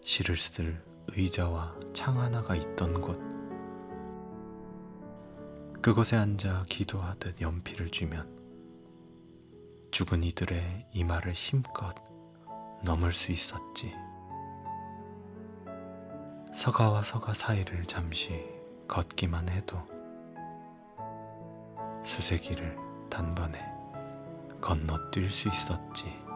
시를 쓸 의자와 창 하나가 있던 곳, 그곳에 앉아 기도하듯 연필을 쥐면 죽은 이들의 이마를 힘껏 넘을 수 있었지. 서가와 서가 사이를 잠시 걷기만 해도 수세기를 단번에 건너뛸 수 있었지.